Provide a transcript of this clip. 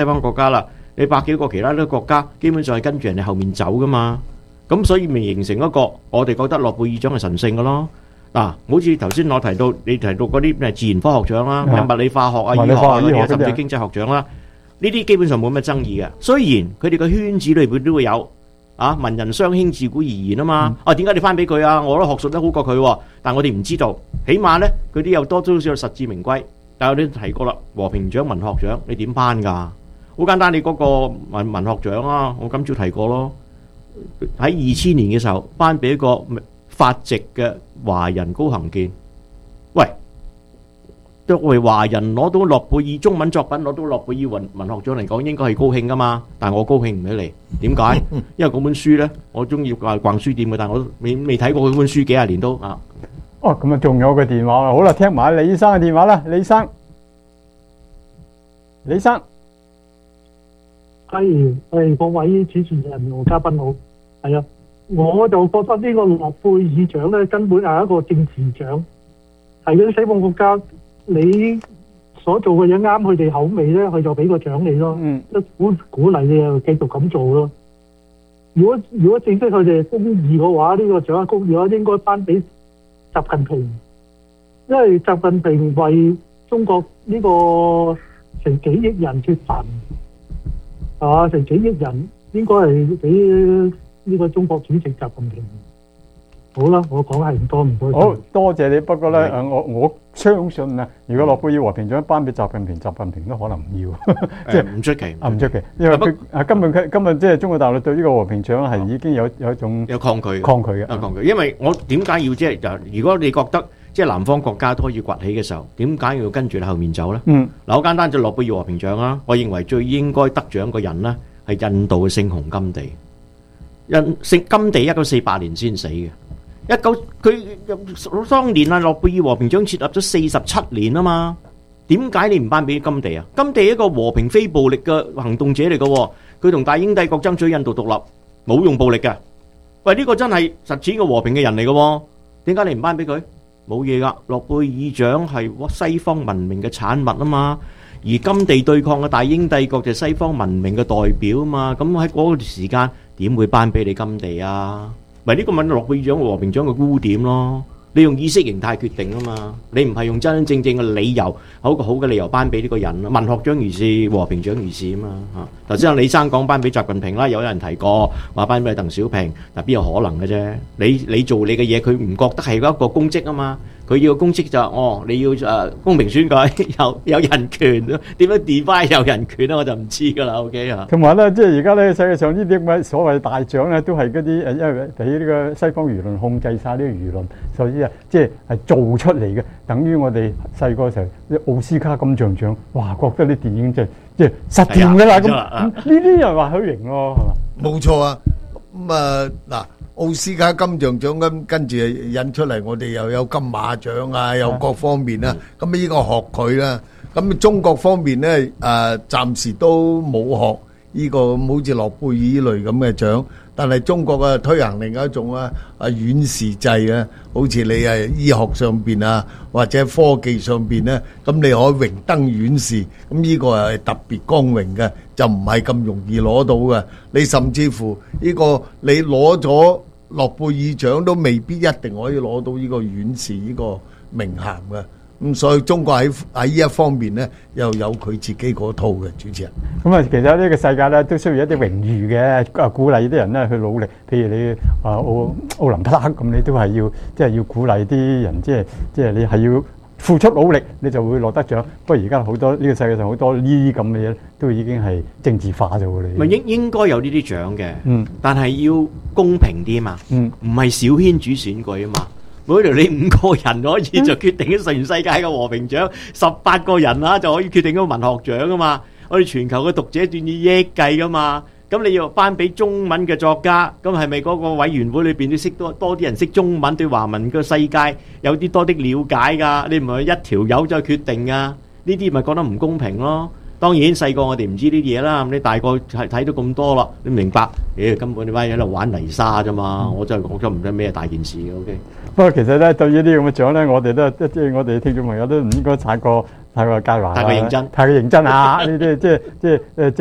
方國家啦，你百幾個其他啲國家基本上係跟住人哋後面走噶嘛，咁所以咪形成一個我哋覺得諾貝爾獎係神聖嘅咯。嗱，好似頭先我提到你提到嗰啲咩自然科學獎啦、物理化學啊、醫學啊嗰啲，甚至經濟學獎啦，呢啲基本上冇乜爭議嘅。雖然佢哋個圈子裏邊都會有文人相輕自古而言啊嘛，點解你頒俾佢啊？我都學術得好過佢，但我哋唔知道，起碼咧佢啲有多少少實至名歸。但係我哋提過啦，和平獎、文學獎你點頒㗎？好簡單，你嗰個文學獎啊，我今朝提過咯，喺2000年嘅時候頒俾一個法籍嘅華人高行健。喂，作為華人攞到諾貝爾中文作品攞到諾貝爾文學獎嚟講，應該係高興噶嘛？但係我高興唔起嚟，點解？因為嗰本書咧，我中意逛書店嘅，但係我未睇過嗰本書幾廿年都啊。 哦，咁啊，仲有個電話啊！好啦，聽埋李生嘅電話啦，李生， 係各位主持人和嘉賓好，係啊，我就覺得呢個諾貝爾獎咧根本係一個政治獎，係嗰啲西方國家你所做嘅嘢啱佢哋口味咧，佢就俾個獎你咯，鼓勵你又繼續咁做咯。如果正式佢哋公義嘅話，呢個獎公義嘅話應該頒俾習近平，因為習近平為中國呢個成幾億人脫貧，係嘛？成幾億人應該係俾呢個中國主席習近平。好啦，我講係唔多唔該。 好多謝你。不過咧，我相信啊，如果諾貝爾和平獎頒俾習近平，習近平都可能唔要，即係唔出奇，唔出奇，因為佢今日即係中國大陸對呢個和平獎係已經有一種有抗拒嘅， 抗拒。 因為我點解要即係如果你覺得即係南方國家都可以崛起嘅時候，點解要跟住你後面走咧？嗱，好簡單，就諾貝爾和平獎啦。我認為最應該得獎嘅人咧係印度嘅聖雄甘地。甘地1948年先死嘅。佢當年啊，諾貝爾和平獎設立咗47年啊嘛，點解你唔頒俾甘地啊？甘地係一個和平非暴力嘅行動者嚟嘅，佢同大英帝國爭取印度獨立，冇用暴力嘅。喂，呢個真係實踐個和平嘅人嚟嘅，點解你唔頒俾佢？冇嘢噶，諾貝爾獎係西方文明嘅產物啊嘛，而甘地對抗嘅大英帝國就係西方文明嘅代表啊嘛，咁喺嗰個時間點會頒俾你甘地啊？咪呢個咪諾貝爾獎和平獎嘅污點咯？你用意識形態決定啊嘛，你唔係用真真正正嘅理由，一個好嘅理由頒俾呢個人。文學獎如是，和平獎如是啊嘛嚇。頭先阿李生講頒俾習近平啦，有人提過話頒俾鄧小平，但邊有可能嘅啫？你做你嘅嘢，佢唔覺得係一個公職啊嘛。佢要公職就你要公平選舉，有人權，點樣 define 有人權咧？我就唔知㗎啦。OK 啊。 同埋咧，即係而家咧世界上呢啲咁嘅所謂大獎咧，都係嗰啲因為俾呢個西方輿論控制晒呢個輿論，所以即係做出嚟嘅。等於我哋細個時候啲奧斯卡金像獎，哇，覺得啲電影即係實掂㗎啦。咁呢啲人話虛榮咯，係嘛？ 冇錯啊。咁嗱。奧斯卡金像獎跟住引出嚟，我哋又有金馬獎啊，有各方面啦。咁呢個學佢啦。咁中國方面咧，暫時都冇學呢個好似諾貝爾呢類咁嘅獎。但係中國嘅推行另一種院士制啊，好似你醫學上邊啊，或者科技上邊咧，咁你可以榮登院士。咁呢個係特別光榮嘅，就唔係咁容易攞到嘅。你甚至乎呢個你攞咗諾貝爾獎都未必一定可以攞到呢個院士呢個名銜嘅。咁所以中國喺呢一方面咧，又有佢自己嗰套嘅。主持人， 咁啊，其實呢個世界咧都需要一啲榮譽嘅，鼓勵啲人咧去努力。譬如你奧林匹克咁，你都係要鼓勵啲人，即係你係要付出努力，你就會攞得獎。不過而家好多呢個世界上好多呢啲咁嘅嘢，都已經係政治化咗嘅。 咪應該有呢啲獎嘅，但係要公平啲嘛，唔係小圈子選舉啊嘛。每條你5個人可以就決定咗全世界嘅和平獎，18個人就可以決定咗文學獎啊嘛。我哋全球嘅讀者段以億計噶嘛，咁你要頒俾中文嘅作家，咁係咪嗰個委員會裏邊都識多啲人識中文，對華文嘅世界有啲多啲了解噶？你唔係一條友就決定噶，呢啲咪覺得唔公平咯。 當然細個我哋唔知呢啲嘢啦，咁你大個睇到咁多啦，你明白？根本你班喺度玩泥沙啫嘛，我真係覺得唔知咩大件事嘅。OK。 不過其實咧，對於呢啲咁嘅獎咧，我哋都即係我哋聽眾朋友都唔應該太過介懷， 太過認真太過認真啊！呢啲即係